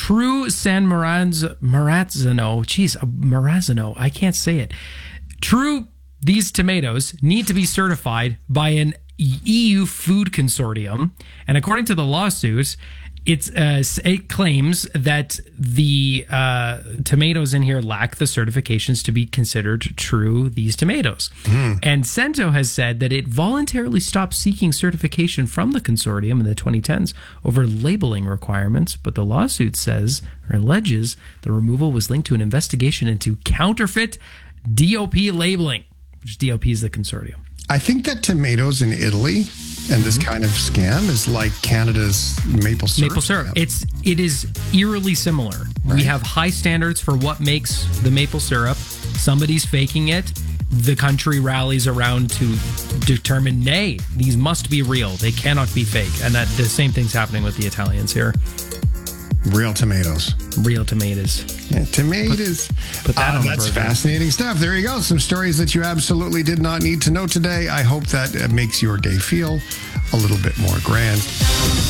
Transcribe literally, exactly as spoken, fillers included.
True San Maranz- Marazzano, geez, uh, Marazzano, I can't say it. True, these tomatoes need to be certified by an E U food consortium. And according to the lawsuit, it's, uh, it claims that the uh, tomatoes in here lack the certifications to be considered true these tomatoes. Mm. And Cento has said that it voluntarily stopped seeking certification from the consortium in the twenty tens over labeling requirements. But the lawsuit says, or alleges, the removal was linked to an investigation into counterfeit D O P labeling, which D O P is the consortium. I think that tomatoes in Italy and this kind of scam is like Canada's maple syrup. Maple syrup. It's it is eerily similar. Right. We have high standards for what makes the maple syrup. Somebody's faking it. The country rallies around to determine, nay, these must be real. They cannot be fake. And that the same thing's happening with the Italians here. Real tomatoes. Real tomatoes. Yeah, tomatoes. Put, put that uh, on That's fascinating stuff. There you go. Some stories that you absolutely did not need to know today. I hope that makes your day feel a little bit more grand.